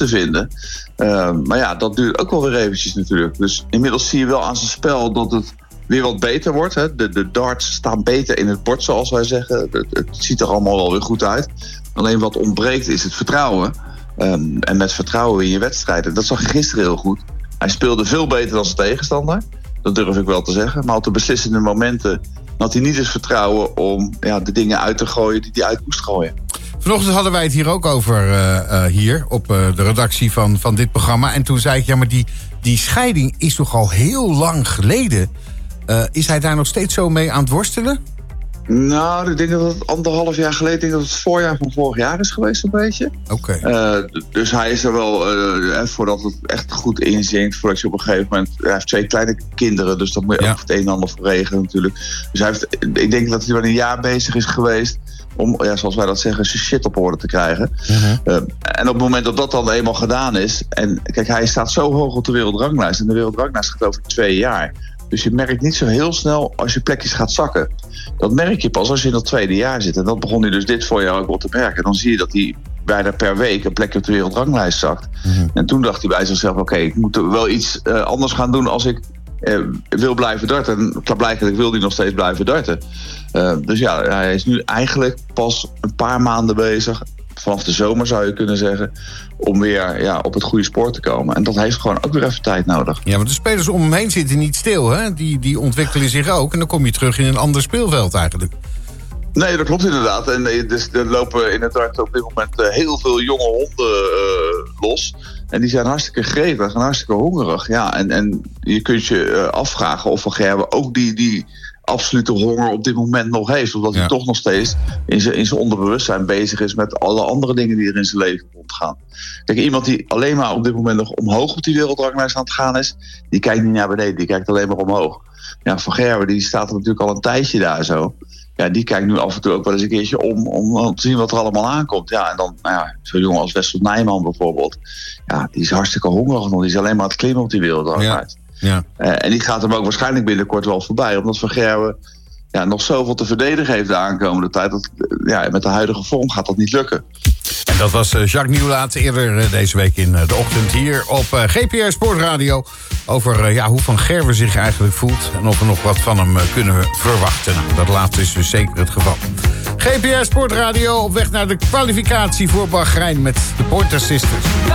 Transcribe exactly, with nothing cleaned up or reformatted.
te vinden. Uh, maar ja, dat duurt ook wel weer eventjes natuurlijk. Dus inmiddels zie je wel aan zijn spel dat het weer wat beter wordt. Hè. De, de darts staan beter in het bord, zoals wij zeggen. Het, het ziet er allemaal wel weer goed uit. Alleen wat ontbreekt is het vertrouwen. Um, en met vertrouwen in je wedstrijden. Dat zag je gisteren heel goed. Hij speelde veel beter dan zijn tegenstander. Dat durf ik wel te zeggen. Maar op de beslissende momenten had hij niet eens vertrouwen om ja, de dingen uit te gooien die hij uit moest gooien. Vanochtend hadden wij het hier ook over, uh, uh, hier op uh, de redactie van, van dit programma. En toen zei ik, ja, maar die, die scheiding is toch al heel lang geleden. Uh, is hij daar nog steeds zo mee aan het worstelen? Nou, ik denk dat het anderhalf jaar geleden, ik denk dat het voorjaar van vorig jaar is geweest, een beetje. Oké. Okay. Uh, dus hij is er wel, uh, voordat het echt goed inzinkt, voordat je op een gegeven moment, hij heeft twee kleine kinderen, dus dat moet je ja. ook het een en ander voor regelen natuurlijk. Dus hij heeft, ik denk dat hij wel een jaar bezig is geweest om, ja, zoals wij dat zeggen, zijn shit op orde te krijgen. Uh-huh. Uh, en op het moment dat dat dan eenmaal gedaan is, en kijk, hij staat zo hoog op de wereldranglijst, en de wereldranglijst gaat over twee jaar. Dus je merkt niet zo heel snel als je plekjes gaat zakken. Dat merk je pas als je in dat tweede jaar zit. En dat begon hij dus dit voorjaar ook wel te merken. Dan zie je dat hij bijna per week een plekje op de wereldranglijst zakt. Mm-hmm. En toen dacht hij bij zichzelf, oké, okay, ik moet wel iets uh, anders gaan doen als ik uh, wil blijven darten. En klaarblijkelijk wil hij nog steeds blijven darten. Uh, dus ja, hij is nu eigenlijk pas een paar maanden bezig, vanaf de zomer zou je kunnen zeggen, om weer ja, op het goede spoor te komen. En dat heeft gewoon ook weer even tijd nodig. Ja, want de spelers om hem heen zitten niet stil, hè? Die, die ontwikkelen zich ook. En dan kom je terug in een ander speelveld eigenlijk. Nee, dat klopt inderdaad. En dus, er lopen in het dart op dit moment heel veel jonge honden uh, los. En die zijn hartstikke gretig en hartstikke hongerig. Ja, en, en je kunt je uh, afvragen of Van Gerwen ook die, die absolute honger op dit moment nog heeft. Omdat ja. hij toch nog steeds in zijn, in zijn onderbewustzijn bezig is met alle andere dingen die er in zijn leven rondgaan. Kijk, iemand die alleen maar op dit moment nog omhoog op die wereldranglijst aan het gaan is, die kijkt niet naar beneden, die kijkt alleen maar omhoog. Ja, Van Gerwen, die staat er natuurlijk al een tijdje daar zo. Ja, die kijkt nu af en toe ook wel eens een keertje om, om te zien wat er allemaal aankomt. Ja, en dan, nou ja, zo'n jongen als Wessel Nijman bijvoorbeeld. Ja, die is hartstikke hongerig nog. Die is alleen maar aan het klimmen op die wereldranglijst. Ja. Ja. Uh, en die gaat hem ook waarschijnlijk binnenkort wel voorbij. Omdat Van Gerwen ja, nog zoveel te verdedigen heeft de aankomende tijd. Dat, ja, met de huidige vorm gaat dat niet lukken. En dat was uh, Jacques Nieuwlaat eerder uh, deze week in uh, de ochtend hier op uh, G P R Sportradio. Over uh, ja, hoe Van Gerwen zich eigenlijk voelt. En of we nog wat van hem uh, kunnen verwachten. Nou, dat laatste is dus zeker het geval. G P R Sportradio op weg naar de kwalificatie voor Bahrein met de Pointer Sisters.